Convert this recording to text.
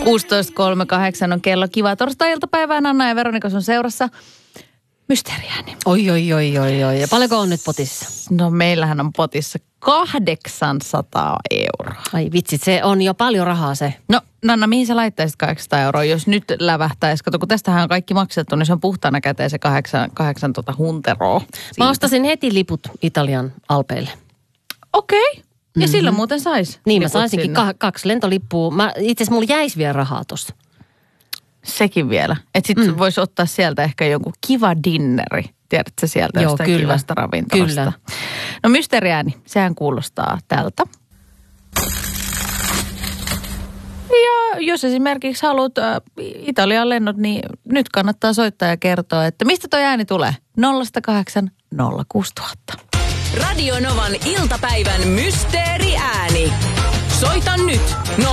16.38 on kello. Kiva torstai-iltapäivään. Anna ja Veronika sun seurassa. Mysteeriääni. Oi. Ja paljonko on nyt potissa? No meillähän on potissa 800 €. Ai vitsit, se on jo paljon rahaa se. No Nanna, mihin sä laittaisit 800 €, jos nyt lävähtäisi? Kato, kun tästähän on kaikki maksettu, niin se on puhtaana käteen se 8 hunteroa. Mä ostasin heti liput Italian Alpeille. Okei. Ja sillä muuten sais. Niin, mä saisinkin 2 lentolippua. Itse asiassa mulla jäisi vielä rahaa tossa. Sekin vielä. Että sit voisi ottaa sieltä ehkä jonkun kiva dinneri. Tiedätkö sieltä jostain kivasta ravintolasta? Kyllä. No mysteeriääni, sehän kuulostaa tältä. Ja jos esimerkiksi haluat Italian lennot, niin nyt kannattaa soittaa ja kertoa, että mistä toi ääni tulee. 080 06000. Radio Novan iltapäivän mysteeriääni. Soita nyt